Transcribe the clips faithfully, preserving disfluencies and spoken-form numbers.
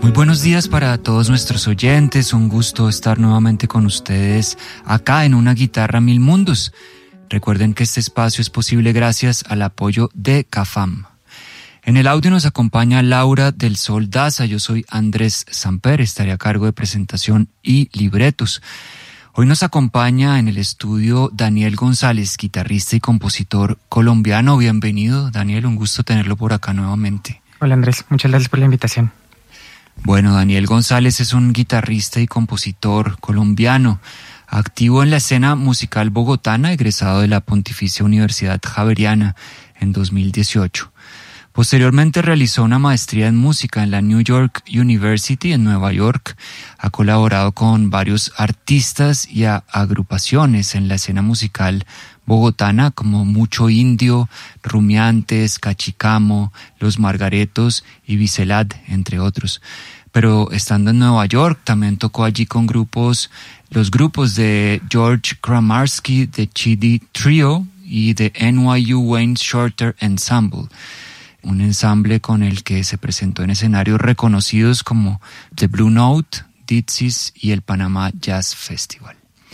Muy buenos días para todos nuestros oyentes, un gusto estar nuevamente con ustedes acá en Una Guitarra Mil Mundos. Recuerden que este espacio es posible gracias al apoyo de CAFAM. En el audio nos acompaña Laura del Sol Daza, yo soy Andrés Samper, estaré a cargo de presentación y libretos. Hoy nos acompaña en el estudio Daniel González, guitarrista y compositor colombiano. Bienvenido, Daniel, un gusto tenerlo por acá nuevamente. Hola Andrés, muchas gracias por la invitación. Bueno, Daniel González es un guitarrista y compositor colombiano, activo en la escena musical bogotana, egresado de la Pontificia Universidad Javeriana en dos mil dieciocho. Posteriormente realizó una maestría en música en la New York University en Nueva York. Ha colaborado con varios artistas y a agrupaciones en la escena musical bogotana como Mucho Indio, Rumiantes, Cachicamo, Los Margaretos y Biselad, entre otros. Pero estando en Nueva York también tocó allí con grupos, los grupos de George Kramarski, de Chidi Trio y de N Y U Wayne Shorter Ensemble. Un ensamble con el que se presentó en escenarios reconocidos como The Blue Note, Dixie's y el Panamá Jazz Festival.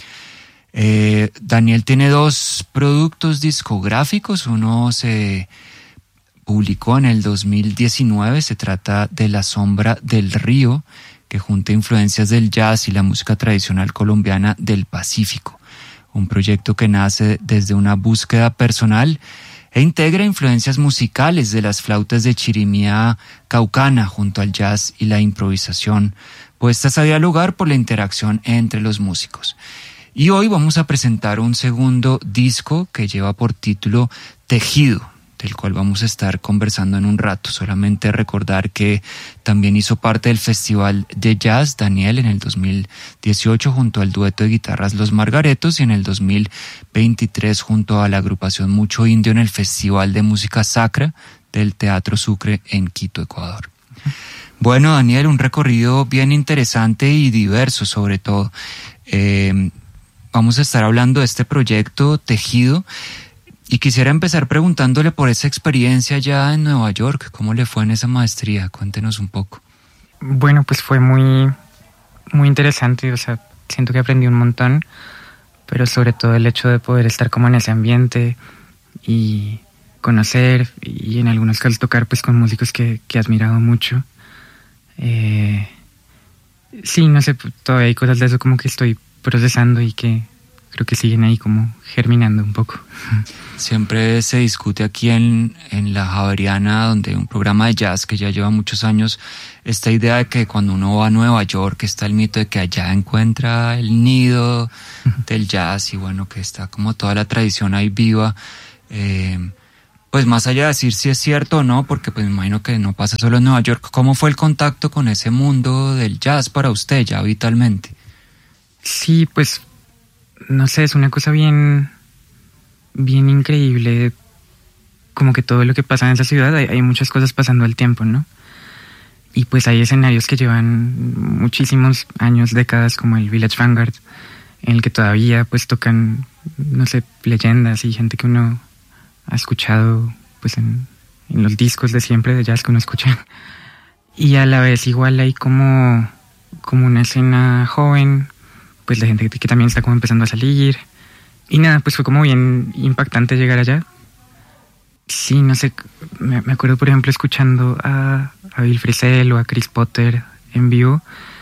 Eh, Daniel tiene dos productos discográficos, uno se publicó en el dos mil diecinueve, se trata de La Sombra del Río, que junta influencias del jazz y la música tradicional colombiana del Pacífico, un proyecto que nace desde una búsqueda personal e integra influencias musicales de las flautas de chirimía caucana junto al jazz y la improvisación, puestas a dialogar por la interacción entre los músicos. Y hoy vamos a presentar un segundo disco que lleva por título Tejido, del cual vamos a estar conversando en un rato. Solamente recordar que también hizo parte del Festival de Jazz Daniel en el dos mil dieciocho junto al dueto de guitarras Los Margaretos y en el dos mil veintitrés junto a la agrupación Mucho Indio en el Festival de Música Sacra del Teatro Sucre en Quito, Ecuador. Bueno, Daniel, un recorrido bien interesante y diverso sobre todo. Eh, vamos a estar hablando de este proyecto Tejido. Y quisiera empezar preguntándole por esa experiencia ya en Nueva York. ¿Cómo le fue en esa maestría? Cuéntenos un poco. Bueno, pues fue muy, muy interesante. O sea, siento que aprendí un montón, pero sobre todo el hecho de poder estar como en ese ambiente y conocer y en algunos casos tocar pues con músicos que, que he admirado mucho. Eh, sí, no sé, todavía hay cosas de eso como que estoy procesando y que creo que siguen ahí como germinando un poco. Siempre se discute aquí en, en la Javeriana, donde un programa de jazz que ya lleva muchos años, esta idea de que cuando uno va a Nueva York está el mito de que allá encuentra el nido del jazz y bueno, que está como toda la tradición ahí viva. Eh, pues más allá de decir si es cierto o no, porque pues me imagino que no pasa solo en Nueva York, ¿cómo fue el contacto con ese mundo del jazz para usted ya vitalmente? Sí, pues no sé, es una cosa bien, bien increíble, como que todo lo que pasa en esa ciudad, hay, hay muchas cosas pasando al tiempo, ¿no? Y pues hay escenarios que llevan muchísimos años, décadas, como el Village Vanguard, en el que todavía pues tocan, no sé, leyendas y gente que uno ha escuchado pues en, en los discos de siempre de jazz que uno escucha. Y a la vez igual hay como, como una escena joven, pues la gente que, que también está como empezando a salir. Y nada, pues fue como bien impactante llegar allá. Sí, no sé, me, me acuerdo por ejemplo escuchando a, a Bill Frisell o a Chris Potter en vivo.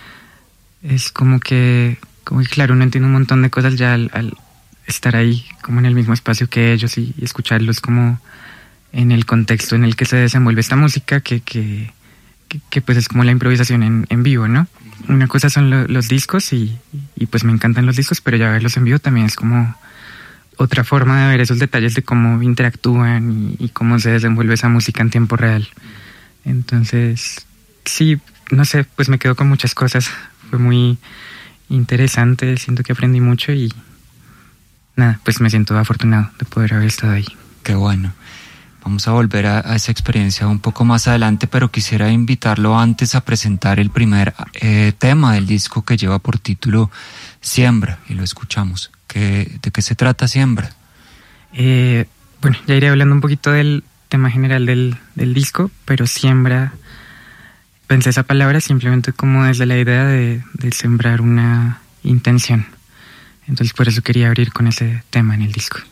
Es como que, como que claro, uno entiende un montón de cosas ya al, al estar ahí como en el mismo espacio que ellos y, y escucharlos como en el contexto en el que se desenvuelve esta música que, que, que, que pues es como la improvisación en, en vivo, ¿no? Una cosa son lo, los discos y, y pues me encantan los discos, pero ya verlos en vivo también es como otra forma de ver esos detalles de cómo interactúan y, y cómo se desenvuelve esa música en tiempo real. Entonces, sí, no sé, pues me quedo con muchas cosas. Fue muy interesante, siento que aprendí mucho y nada, pues me siento afortunado de poder haber estado ahí. Qué bueno. Vamos a volver a, a esa experiencia un poco más adelante, pero quisiera invitarlo antes a presentar el primer eh, tema del disco que lleva por título Siembra, y lo escuchamos. ¿Qué, ¿De qué se trata Siembra? Eh, bueno, ya iré hablando un poquito del tema general del, del disco, pero Siembra pensé esa palabra simplemente como desde la idea de, de sembrar una intención. Entonces por eso quería abrir con ese tema en el disco.